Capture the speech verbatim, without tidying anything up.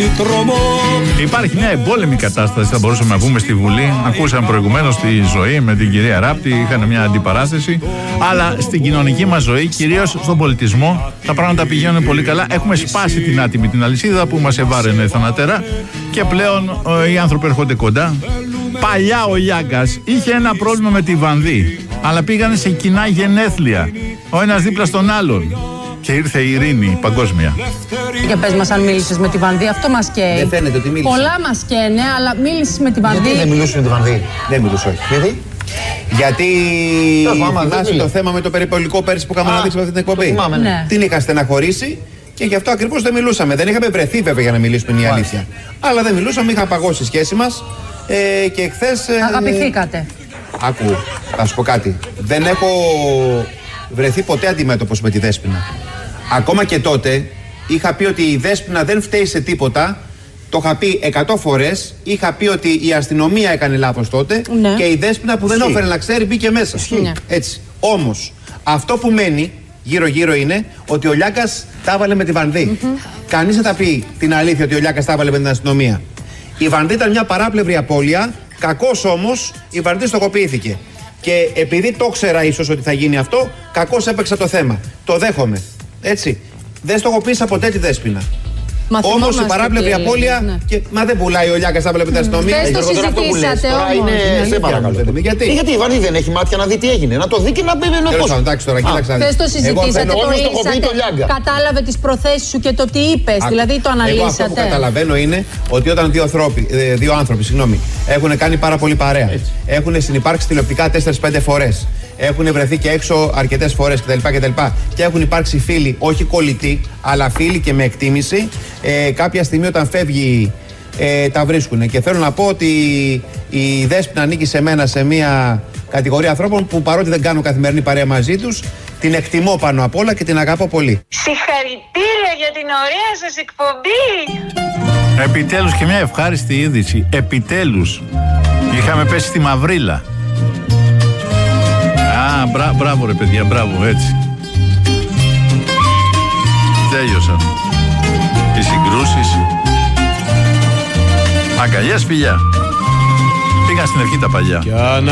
Υπάρχει μια εμπόλεμη κατάσταση, θα μπορούσαμε να πούμε, στη Βουλή. Ακούσαμε προηγουμένως τη Ζωή με την κυρία Ράπτη, είχαν μια αντιπαράθεση. Αλλά στην κοινωνική μας ζωή, κυρίως στον πολιτισμό, τα πράγματα πηγαίνουν πολύ καλά. Έχουμε σπάσει την άτιμη την αλυσίδα που μας εβάραινε θανατέρα και πλέον ε, οι άνθρωποι έρχονται κοντά. Παλιά ο Λιάγκας είχε ένα πρόβλημα με τη Βανδύ, αλλά πήγανε σε κοινά γενέθλια, ο ένας δίπλα στον άλλον. Και ήρθε η ειρήνη παγκόσμια. Και πες μας αν μίλησες με τη Βανδύ, αυτό μας καίει. Δεν φαίνεται ότι μίλησε. Πολλά μας καίνε, αλλά μίλησες με τη Βανδύ. Γιατί δεν μιλούσε με τη Βανδύ? Δεν μιλούσε, όχι. Γιατί? Γιατί θυμάσαι το θέμα με το περιπολικό πέρσι που είχαμε να δείξουμε αυτή την εκπομπή. Θυμάμαι, ναι. Την είχα στεναχωρήσει και γι' αυτό ακριβώς δεν μιλούσαμε. Δεν είχαμε βρεθεί βέβαια για να μιλήσουμε, είναι η αλήθεια. Αλλά δεν μιλούσαμε, είχα παγώσει η σχέση μας ε, και χθες. Ε, Αγαπηθήκατε. Άκου, θα σου πω κάτι. Δεν έχω βρεθεί ποτέ αντιμέτωπος με τη Δέσποινα. Ακόμα και τότε είχα πει ότι η Δέσποινα δεν φταίει σε τίποτα. Το είχα πει εκατό φορές. Είχα πει ότι η αστυνομία έκανε λάθος τότε, ναι. Και η Δέσποινα που δεν όφερε να ξέρει μπήκε μέσα. Ναι. Έτσι. Όμως, αυτό που μένει γύρω-γύρω είναι ότι ο Λιάγκας τα έβαλε με τη Βανδύ. Mm-hmm. Κανείς δεν θα πει την αλήθεια ότι ο Λιάγκας τα έβαλε με την αστυνομία. Η Βανδύ ήταν μια παράπλευρη απώλεια. Κακώς όμως η Βανδύ στοχοποιήθηκε. Και επειδή το ήξερα ίσως ότι θα γίνει αυτό, κακώς έπαιξα το θέμα. Το δέχομαι. Έτσι. Δεν στοχοποίησα ποτέ τη Δέσποινα. Όμως η παράπλευρη απώλεια. Ναι. Και, μα δεν πουλάει ο Λιάγκας, θα βλέπει την αστυνομία. Δεν το συζητήσατε όμως. Σε παρακαλώ. Γιατί? Γιατί η Βανδύ δεν έχει μάτια να δει τι έγινε. Να το δει και να πει με πώς. Εντάξει τώρα, κοίταξα. Δεν το συζητήσατε, το λύσατε. Κατάλαβε τις προθέσεις σου και το τι είπες. Δηλαδή το αναλύσατε. Εγώ αυτό που καταλαβαίνω είναι ότι όταν δύο άνθρωποι, δύο άνθρωποι συγγνώμη, έχουν κάνει πάρα πολύ παρέα, έχουν συνυπάρξει τηλεοπτικά τέσσερις πέντε φορές, έχουν βρεθεί και έξω αρκετές φορές κτλ. κτλ. Και έχουν υπάρξει φίλοι, όχι κολλητοί, αλλά φίλοι και με εκτίμηση. Ε, κάποια στιγμή όταν φεύγει ε, τα βρίσκουν. Και θέλω να πω ότι η Δέσποινα ανήκει σε μένα σε μια κατηγορία ανθρώπων που παρότι δεν κάνω καθημερινή παρέα μαζί τους, την εκτιμώ πάνω απ' όλα και την αγαπώ πολύ. Συγχαρητήρια για την ωραία σας εκπομπή. Επιτέλους και μια ευχάριστη είδηση. Επιτέλους. Είχαμε πέσει στη μαυρίλα. Α, μπρά, μπράβο ρε παιδιά, μπράβο, έτσι. Τέλειωσαν οι συγκρούσεις. Αγκαλιές, φιλιά. Πήγαν στην ευχή τα παλιά.